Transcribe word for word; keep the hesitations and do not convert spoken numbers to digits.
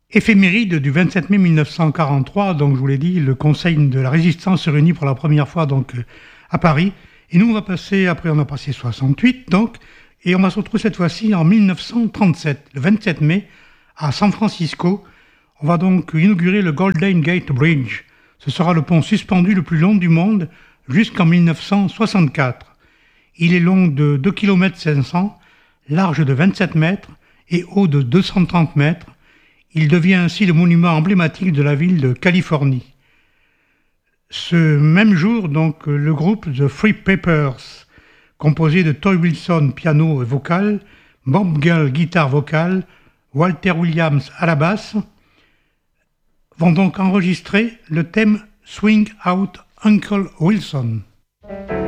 Éphéméride du vingt-sept mai mille neuf cent quarante-trois, donc je vous l'ai dit, le Conseil de la Résistance se réunit pour la première fois donc à Paris. Et nous on va passer, après on a passé soixante-huit donc, et on va se retrouver cette fois-ci en mille neuf cent trente-sept, le vingt-sept mai, à San Francisco. On va donc inaugurer le Golden Gate Bridge. Ce sera le pont suspendu le plus long du monde jusqu'en mille neuf cent soixante-quatre. Il est long de deux virgule cinq cents kilomètres, large de vingt-sept mètres et haut de deux cent trente mètres. Il devient ainsi le monument emblématique de la ville de Californie. Ce même jour, donc, le groupe The Free Papers, composé de Toy Wilson, piano et vocal, Bob Gale, guitare vocale, Walter Williams à la basse, vont donc enregistrer le thème Swing Out Uncle Wilson.